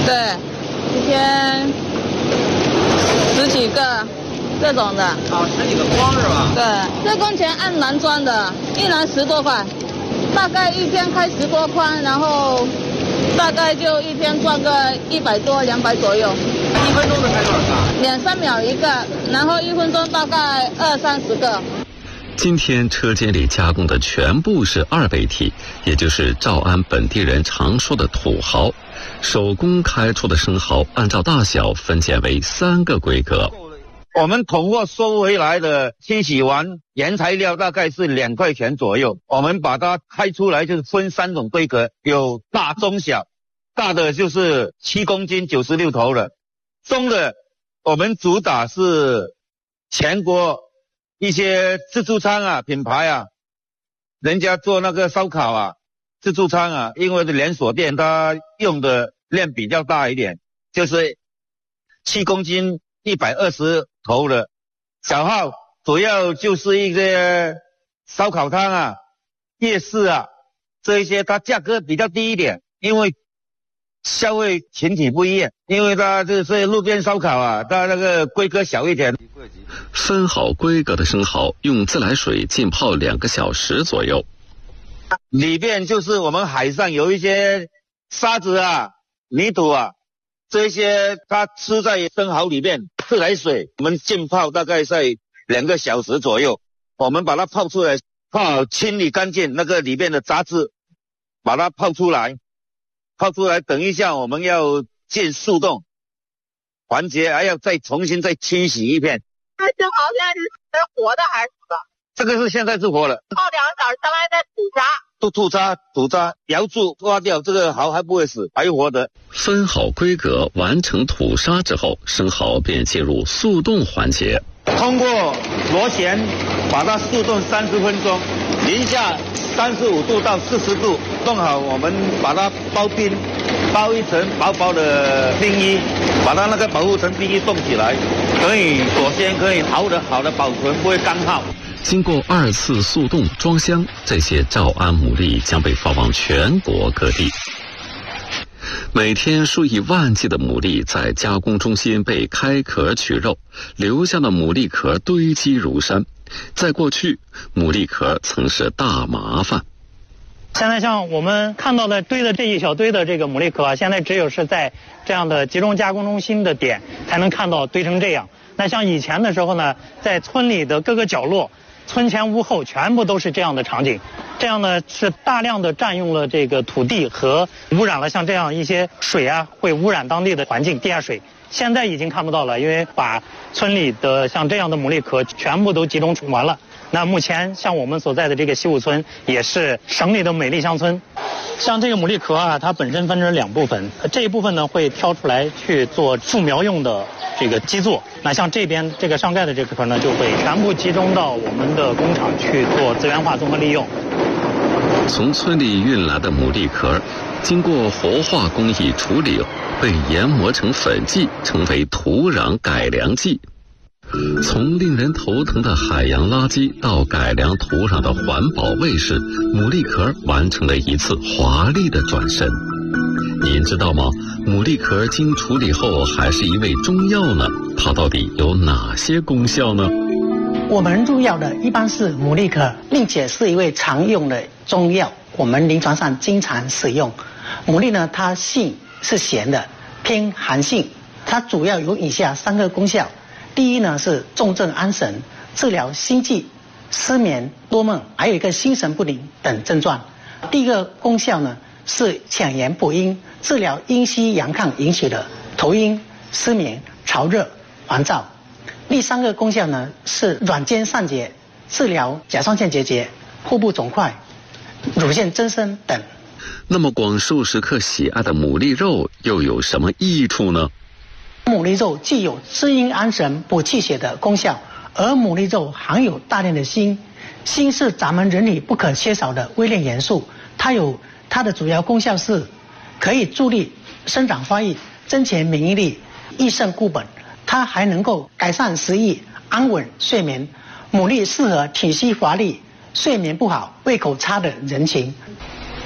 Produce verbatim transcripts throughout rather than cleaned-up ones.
对，一天十几个这种的。 啊，十几个筐是吧？ 对，这工钱按篮装的，一篮十多块，大概一天开十多筐，然后大概就一天赚个一百多、两百左右。 一分钟能开多少个？ 两三秒一个，然后一分钟大概二三十个。 今天车间里加工的全部是二倍体，也就是诏安本地人常说的土蚝。手工开出的生蚝按照大小分拣为三个规格。 我们统货收回来的清洗完原材料大概是两块钱左右，我们把它开出来就是分三种规格，有大、中、小。大的就是七公斤九十六头的，中的我们主打是全国一些自助餐啊品牌啊，人家做那个烧烤啊自助餐啊，因为是连锁店，它用的量比较大一点，就是七公斤一百二十头的。小号主要就是一些烧烤摊啊、夜市啊这一些，它价格比较低一点，因为消费群体不一样，因为它就是路边烧烤啊，它那个规格小一点。 分好规格的生蚝用自来水浸泡两个小时左右。 里面就是我们海上有一些沙子啊、泥土啊，这些它吃在生蚝里面，自来水我们浸泡大概在两个小时左右，我们把它泡出来，泡好清理干净那个里面的杂质，把它泡出来，泡出来等一下我们要进速冻环节，还要再重新再清洗一遍。 这生蚝现在是活的还是死的？ 这个是现在是活的， 泡两个小时，将来再吐渣。 都吐渣，吐渣，摇住刮掉，这个蚝还不会死，还活的。 分好规格，完成吐沙之后，生蚝便进入速冻环节。 通过螺旋把它速冻三十分钟，零下三十五度到四十度，冻好，我们把它包冰，包一层薄薄的冰衣，把它那个保护层冰衣冻起来，可以锁鲜，可以好的好的保存，不会干耗。 经过二次速冻装箱，这些诏安牡蛎将被发往全国各地。每天数以万计的牡蛎在加工中心被开壳取肉，留下的牡蛎壳堆积如山。在过去，牡蛎壳曾是大麻烦。 现在像我们看到的堆的这一小堆的这个牡蛎壳啊，现在只有是在这样的集中加工中心的点才能看到堆成这样。那像以前的时候呢，在村里的各个角落，村前屋后全部都是这样的场景，这样呢是大量的占用了这个土地和污染了像这样一些水啊，会污染当地的环境，地下水。现在已经看不到了，因为把村里的像这样的牡蛎壳全部都集中完了。那目前像我们所在的这个西武村也是省里的美丽乡村。像这个牡蛎壳啊，它本身分成两部分，这一部分呢会挑出来去做复苗用的这个基座。那像这边这个上盖的这个壳呢，就会全部集中到我们的工厂去做资源化综合利用。 从村里运来的牡蛎壳，经过活化工艺处理，被研磨成粉剂，成为土壤改良剂。从令人头疼的海洋垃圾到改良土壤的环保卫士，牡蛎壳完成了一次华丽的转身。您知道吗？牡蛎壳经处理后还是一味中药呢，它到底有哪些功效呢？ 我们入药的一般是牡蛎壳，并且是一味常用的中药，我们临床上经常使用。牡蛎呢，它性是咸的，偏寒性，它主要有以下三个功效。第一呢是重症安神，治疗心悸、失眠、多梦，还有一个心神不宁等症状。第一个功效呢是强阳补阴，治疗阴虚阳亢引起的头晕、失眠、潮热、烦躁。第三个功效呢是软坚散结，治疗甲状腺结节、腹部肿块、乳腺增生等。 那么广受食客喜爱的牡蛎肉又有什么益处呢？ 牡蛎肉既有滋阴安神、补气血的功效，而牡蛎肉含有大量的锌，锌是咱们人体不可缺少的微量元素，它有它的主要功效是可以助力生长发育、增强免疫力、益肾固本，它还能够改善食欲、安稳睡眠。牡蛎适合体虚乏力、睡眠不好、胃口差的人群。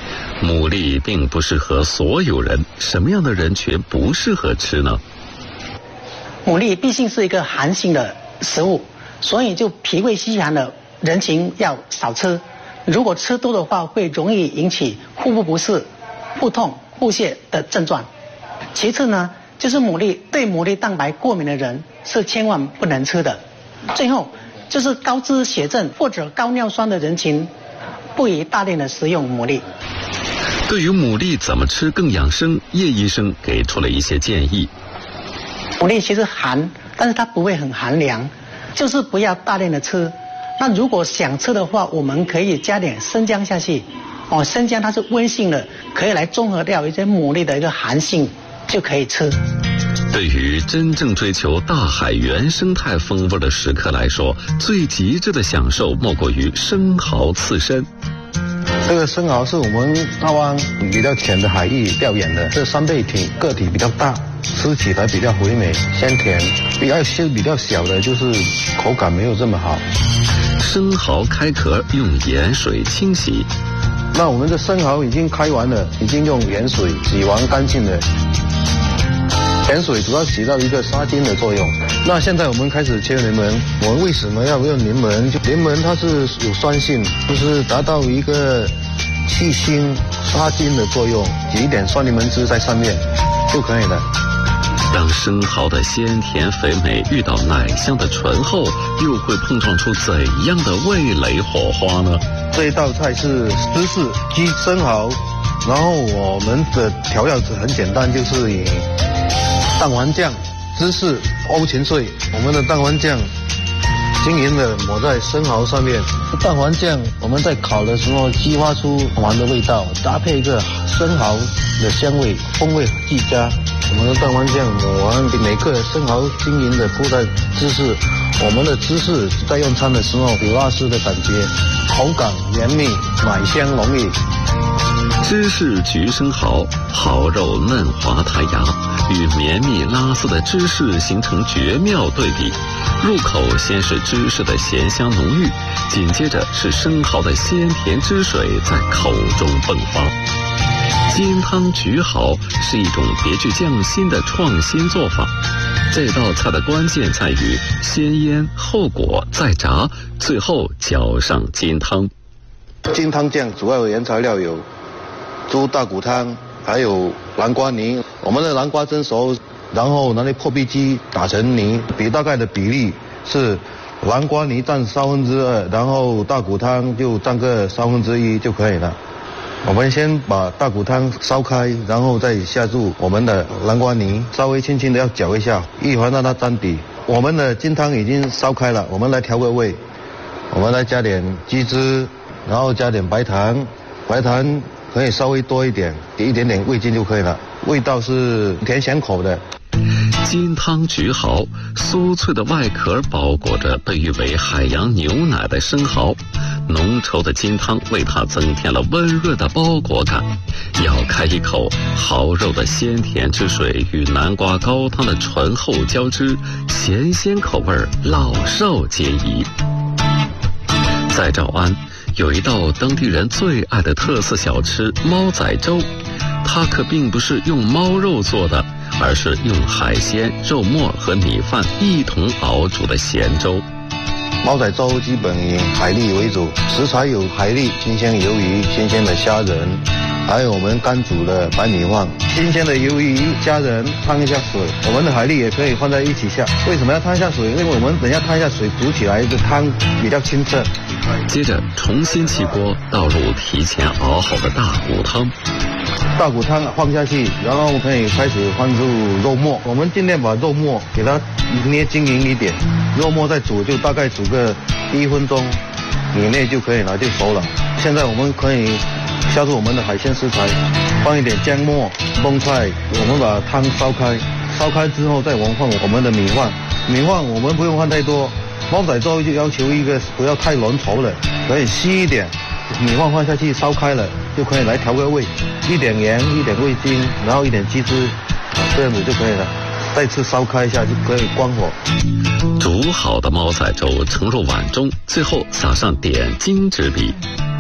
牡蛎并不适合所有人，什么样的人群不适合吃呢？ 牡蛎毕竟是一个寒性的食物，所以就脾胃虚寒的人群要少吃。如果吃多的话，会容易引起腹部不适、腹痛、腹泻的症状。其次呢，就是牡蛎对牡蛎蛋白过敏的人是千万不能吃的。最后就是高脂血症或者高尿酸的人群，不宜大量的食用牡蛎。 对于牡蛎怎么吃更养生，叶医生给出了一些建议。 牡蛎其实寒，但是它不会很寒凉，就是不要大量的吃。那如果想吃的话，我们可以加点生姜下去。哦，生姜它是温性的，可以来中和掉一些牡蛎的一个寒性，就可以吃。 对于真正追求大海原生态风味的食客来说，最极致的享受莫过于生蚝刺身。 这个生蚝是我们大湾比较浅的海域钓远的，这三倍体个体比较大，吃起来比较回美鲜甜。比较些比较小的就是口感没有这么好。 生蚝开壳用盐水清洗。 那我们的生蚝已经开完了，已经用盐水洗完干净了。盐水主要起到一个杀菌的作用。那现在我们开始切柠檬，我们为什么要用柠檬？就柠檬它是有酸性，就是达到一个去腥杀菌的作用，挤一点酸柠檬汁在上面就可以了。 当生蚝的鲜甜肥美遇到奶香的醇厚，又会碰撞出怎样的味蕾火花呢？ 这一道菜是芝士鸡生蚝，然后我们的调料很简单，就是以蛋黄酱、芝士、欧芹碎，我们的蛋黄酱均匀的抹在生蚝上面。蛋黄酱我们在烤的时候激发出黄的味道，搭配一个生蚝的香味，风味俱佳。我们的蛋黄酱抹完，每个生蚝均匀的铺在芝士。我们的芝士在用餐的时候有拉丝的感觉，口感绵密，奶香浓郁。 芝士焗生蚝，蚝肉嫩滑弹牙，与绵密拉丝的芝士形成绝妙对比。入口先是芝士的咸香浓郁，紧接着是生蚝的鲜甜汁水在口中迸发。煎汤焗蚝是一种别具匠心的创新做法。这道菜的关键在于先腌后裹再炸，最后搅上煎汤。 煎汤酱主要的原材料有猪大骨汤，还有南瓜泥。我们的南瓜蒸熟，然后拿来破壁机打成泥，比大概的比例是南瓜泥占三分之二，然后大骨汤就占个三分之一就可以了。我们先把大骨汤烧开，然后再下入我们的南瓜泥，稍微轻轻的要搅一下，一会儿让它沾底。我们的煎汤已经烧开了，我们来调个味，我们来加点鸡汁，然后加点白糖，白糖可以稍微多一点，给一点点味精就可以了，味道是甜咸口的。 煎汤焗蚝，酥脆的外壳包裹着被誉为海洋牛奶的生蚝，浓稠的煎汤为它增添了温润的包裹感。咬开一口，蚝肉的鲜甜之水与南瓜高汤的醇厚交织，咸鲜口味老少皆宜。在诏安有一道当地人最爱的特色小吃猫仔粥，它可并不是用猫肉做的，而是用海鲜、肉末和米饭一同熬煮的咸粥。 猫仔粥基本以海蛎为主，食材有海蛎、新鲜鱿鱼、新鲜的虾仁，还有我们干煮的白米饭。新鲜的鱿鱼、虾仁烫一下水，我们的海蛎也可以放在一起下。为什么要烫一下水？因为我们等一下烫一下水，煮起来的汤比较清澈。 接着重新起锅，倒入提前熬好的大骨汤。 大骨汤放下去，然后可以开始放入肉末。我们尽量把肉末给它捏均匀一点，肉末再煮就大概煮个一分钟以内就可以了，就熟了。现在我们可以下入我们的海鲜食材，放一点姜末、冬菜，我们把汤烧开，烧开之后再我们放我们的米饭。米饭我们不用放太多，猫仔粥就要求一个不要太浓稠了，可以稀一点。米饭放下去烧开了，就可以来调个味，一点盐，一点味精，然后一点鸡汁，这样子就可以了。再次烧开一下就可以关火。 煮好的猫仔粥盛入碗中，最后撒上点睛之笔。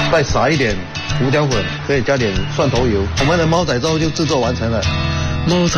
再撒一点胡椒粉，可以加点蒜头油，我们的猫仔粥就制作完成了。 猫仔